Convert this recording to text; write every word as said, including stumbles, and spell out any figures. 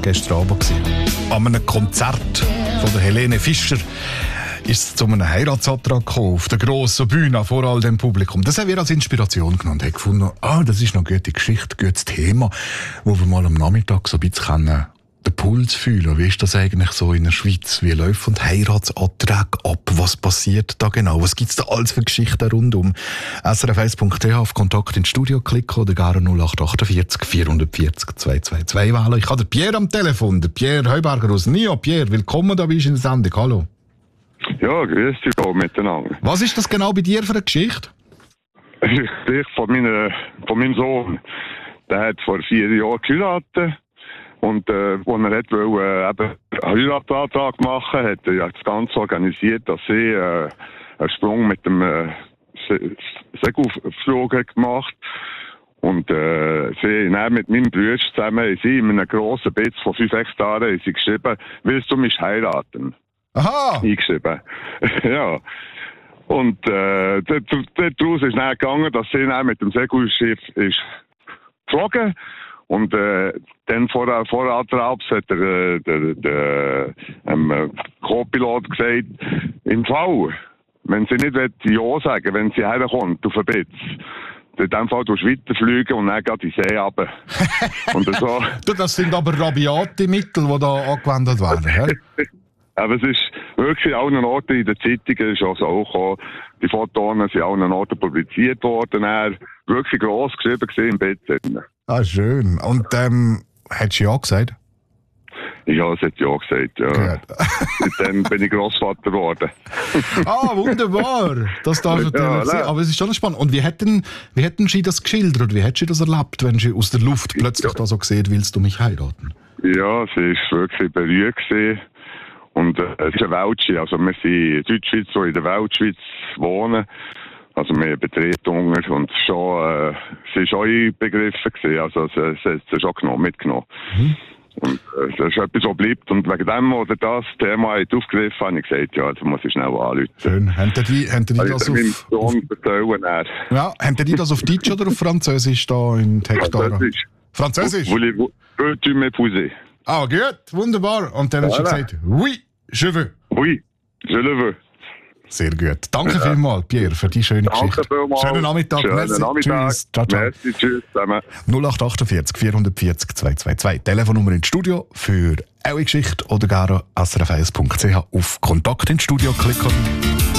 gestern Abend gewesen. An einem Konzert von der Helene Fischer ist es zu einem Heiratsantrag gekommen, auf der grossen Bühne vor all dem Publikum. Das haben wir als Inspiration genommen und haben gefunden, ah, das ist noch eine gute Geschichte, ein gutes Thema, wo wir mal am Nachmittag so ein bisschen können, den Puls fühlen. Wie ist das eigentlich so in der Schweiz? Wie laufen Heiratsanträge ab? Was passiert da genau? Was gibt es da alles für Geschichten rundum? S R F eins Punkt t h auf Kontakt ins Studio klicken oder gar null acht achtundvierzig vierhundertvierzig zweihundertzweiundzwanzig wählen. Ich habe den Pierre am Telefon, der Pierre Heuberger aus Nio. Pierre, willkommen, da bist du in der Sendung. Hallo. Ja, grüß dich auch miteinander. Was ist das genau bei dir für eine Geschichte? Ich von, meiner, von meinem Sohn. Der hat vor vier Jahren geheiratet. Und äh, als er hat wollte, äh, eben einen Heiratsantrag machen, hat er ja das Ganze organisiert, dass sie äh, einen Sprung mit dem äh, Segelflug gemacht. Und äh, sie haben mit meinem Bruder zusammen, sie in einem grossen Bett von fünf Hektaren, sie geschrieben, willst du mich heiraten? Aha! Eingeschrieben. Ja. Und äh, daraus ist dann gegangen, dass sie dann mit dem Segelschiff ist geflogen. Und äh, dann vor, vor Adrabs hat der, der, der, der ähm, Co-Pilot gesagt, im Fall, wenn sie nicht Ja sagen, wenn sie herkommt auf den Betz, in dem Fall durch weiterfliegen und dann geht die See runter. Und so. Das sind aber rabiate Mittel, die da angewendet werden. Aber es ist wirklich an allen Orten in den Zeitungen ist auch so gekommen. Die Fotos sind an allen Orten publiziert worden. Er wirklich gross geschrieben gesehen im Bett. Ah, schön. Und ähm, hättest du ja gesagt? Ja, es hat ja gesagt, ja. Dann bin ich Grossvater geworden. Ah, wunderbar. Das darf natürlich sein. Aber es ist schon spannend. Und wie hätten, wie hätten Sie das geschildert? Wie hättest du das erlebt, wenn Sie aus der Luft plötzlich ja. da so gesehen, willst du mich heiraten? Ja, sie war wirklich berührt gewesen. Und äh, es ist eine Weltschweiz, also wir sind in Deutschschweiz, so in der Weltschweiz wohnen. Also wir betreten Hunger und schon, äh, sie war schon einbegriffen gewesen, also sie, sie hat sie schon genommen, mitgenommen. Mhm. Und äh, das ist etwas, was bleibt. Und wegen dem, oder das Thema hat aufgegriffen, habe ich gesagt, ja, also muss ich schnell anrufen. Schön. Haben die, haben die also das auf... auf erzählen, ja, haben die das auf Deutsch oder auf Französisch da in Textara? Französisch. Französisch? Voulez-vous m'épouser? Ah, gut, wunderbar. Und dann hast du gesagt, oui, je veux. Oui, je le veux. Sehr gut. Danke ja. vielmals, Pierre, für die schöne Danke Geschichte. Vielmals. Schönen Nachmittag. Schönen Merci. Nachmittag. Tschüss. Ciao, ciao. Merci, tschüss zusammen. null acht achtundvierzig vierhundertvierzig zweihundertzweiundzwanzig. Telefonnummer ins Studio für eure Geschichte oder gar S R F eins Punkt c h auf Kontakt ins Studio klicken.